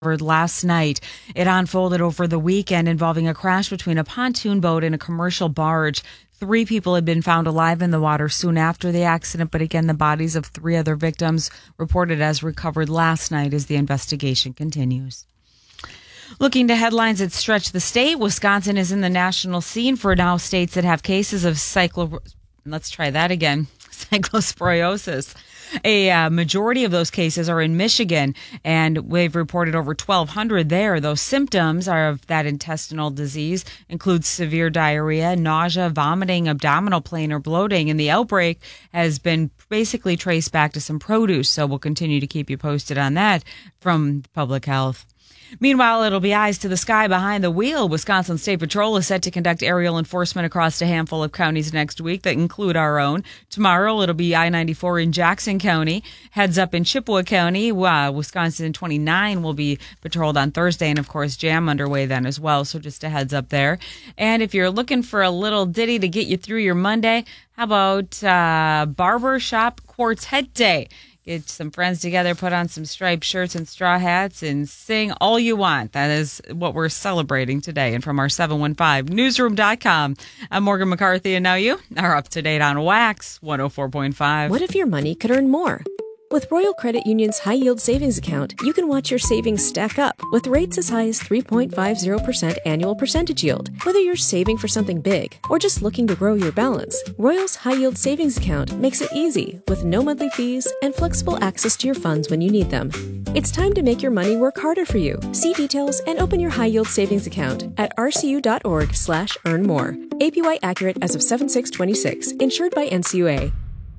last night. It unfolded over the weekend involving a crash between a pontoon boat and a commercial barge. 3 people had been found alive in the water soon after the accident, but again, the bodies of 3 other victims reported as recovered last night as the investigation continues. Looking to headlines that stretch the state, Wisconsin is in the national scene for now states that have cases of cyclosporiosis. A majority of those cases are in Michigan, and we've reported over 1,200 there. Those symptoms of that intestinal disease include severe diarrhea, nausea, vomiting, abdominal pain, or bloating, and the outbreak has been basically traced back to some produce, so we'll continue to keep you posted on that from Public Health. Meanwhile, it'll be eyes to the sky behind the wheel. Wisconsin State Patrol is set to conduct aerial enforcement across a handful of counties next week that include our own. Tomorrow, it'll be I-94 in Jackson County. Heads up in Chippewa County. Wisconsin 29 will be patrolled on Thursday, and of course, jam underway then as well. So just a heads up there. And if you're looking for a little ditty to get you through your Monday, how about Barbershop Quartet Day? Get some friends together, put on some striped shirts and straw hats, and sing all you want. That is what we're celebrating today. And from our 715newsroom.com, I'm Morgan McCarthy, and now you are up to date on Wax 104.5. What if your money could earn more? With Royal Credit Union's high-yield savings account, you can watch your savings stack up with rates as high as 3.50% annual percentage yield. Whether you're saving for something big or just looking to grow your balance, Royal's high-yield savings account makes it easy with no monthly fees and flexible access to your funds when you need them. It's time to make your money work harder for you. See details and open your high-yield savings account at rcu.org/earnmore. APY accurate as of 7/6/26. Insured by NCUA.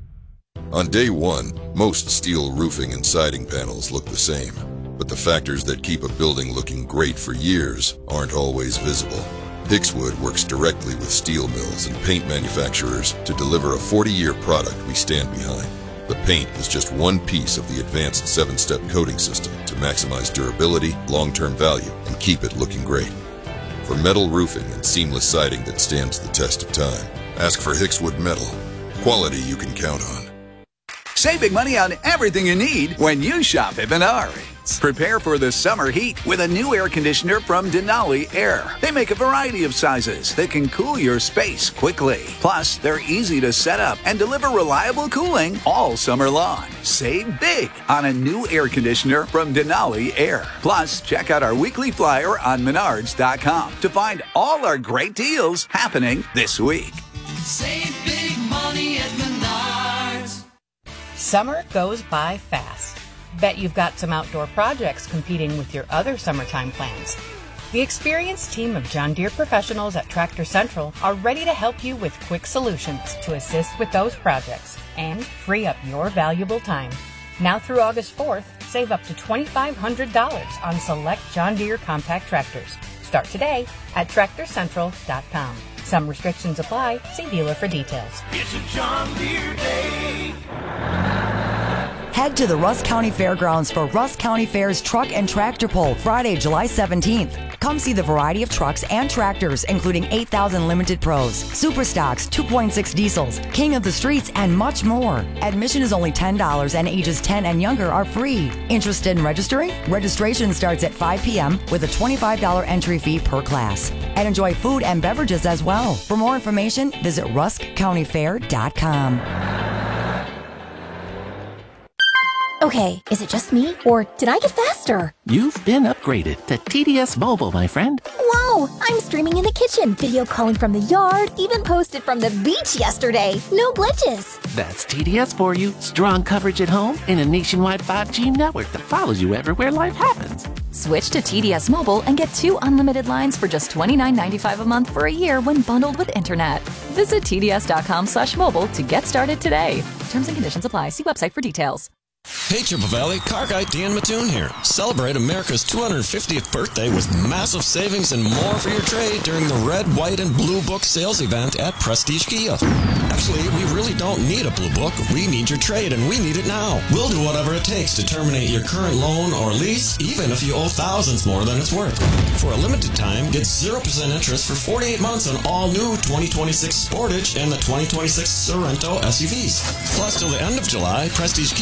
On day one, most steel roofing and siding panels look the same, but the factors that keep a building looking great for years aren't always visible. Hixwood works directly with steel mills and paint manufacturers to deliver a 40-year product we stand behind. The paint is just one piece of the advanced 7-step coating system to maximize durability, long-term value, and keep it looking great. For metal roofing and seamless siding that stands the test of time, ask for Hixwood Metal. Quality you can count on. Save big money on everything you need when you shop at Menards. Prepare for the summer heat with a new air conditioner from Denali Air. They make a variety of sizes that can cool your space quickly. Plus, they're easy to set up and deliver reliable cooling all summer long. Save big on a new air conditioner from Denali Air. Plus, check out our weekly flyer on Menards.com to find all our great deals happening this week. Save big money at Menards. Summer goes by fast. Bet you've got some outdoor projects competing with your other summertime plans. The experienced team of John Deere professionals at Tractor Central are ready to help you with quick solutions to assist with those projects and free up your valuable time. Now through August 4th, save up to $2,500 on select John Deere compact tractors. Start today at TractorCentral.com. Some restrictions apply. See dealer for details. It's a John Deere day. Head to the Rusk County Fairgrounds for Rusk County Fair's Truck and Tractor Pull, Friday, July 17th. Come see the variety of trucks and tractors, including 8,000 limited pros, super stocks, 2.6 diesels, King of the Streets, and much more. Admission is only $10 and ages 10 and younger are free. Interested in registering? Registration starts at 5 p.m. with a $25 entry fee per class. And enjoy food and beverages as well. For more information, visit ruskcountyfair.com. Okay, is it just me, or did I get faster? You've been upgraded to TDS Mobile, my friend. Whoa, I'm streaming in the kitchen, video calling from the yard, even posted from the beach yesterday. No glitches. That's TDS for you. Strong coverage at home and a nationwide 5G network that follows you everywhere life happens. Switch to TDS Mobile and get 2 unlimited lines for just $29.95 a month for a year when bundled with internet. Visit TDS.com/mobile to get started today. Terms and conditions apply. See website for details. Hey Triple Valley, Car Guy Dan Mattoon here. Celebrate America's 250th birthday with massive savings and more for your trade during the Red, White, and Blue Book sales event at Prestige Kia. Actually, we really don't need a Blue Book. We need your trade, and we need it now. We'll do whatever it takes to terminate your current loan or lease, even if you owe thousands more than it's worth. For a limited time, get 0% interest for 48 months on all new 2026 Sportage and the 2026 Sorento SUVs. Plus, till the end of July, Prestige Kia is donating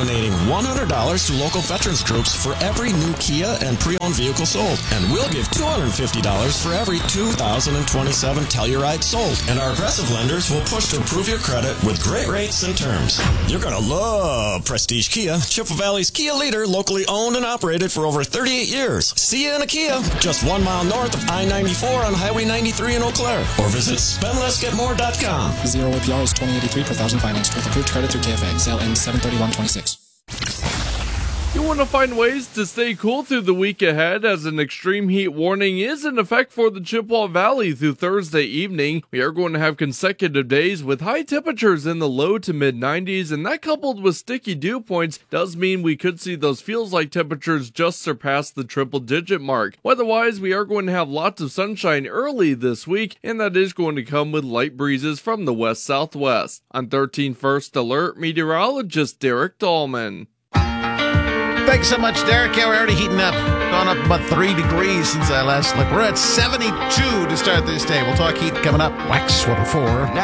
donating $100 to local veterans groups for every new Kia and pre-owned vehicle sold. And we'll give $250 for every 2027 Telluride sold. And our aggressive lenders will push to improve your credit with great rates and terms. You're going to love Prestige Kia, Chippewa Valley's Kia leader, locally owned and operated for over 38 years. See you in a Kia, just 1 mile north of I-94 on Highway 93 in Eau Claire. Or visit spendlessgetmore.com. 0 APR is $20.83 per thousand financed with approved credit through KFA. Sale ends 7/31/26. You want to find ways to stay cool through the week ahead as an extreme heat warning is in effect for the Chippewa Valley through Thursday evening. We are going to have consecutive days with high temperatures in the low to mid 90s, and that coupled with sticky dew points does mean we could see those feels like temperatures just surpass the triple digit mark. Weather-wise, we are going to have lots of sunshine early this week, and that is going to come with light breezes from the west-southwest. On 13 First Alert, meteorologist Derek Dahlman. Thanks so much, Derek. Yeah, we're already heating up. Gone up about 3 degrees since I last looked. We're at 72 to start this day. We'll talk heat coming up. Wax Sweater 4.